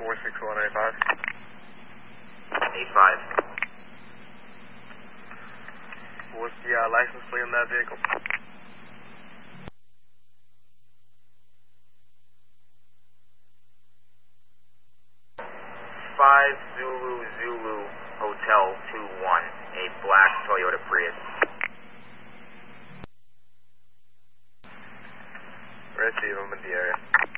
464185. 85. What's the license plate on that vehicle? 5 Zulu Zulu Hotel 21, a black Toyota Prius. Receive, I'm in the area.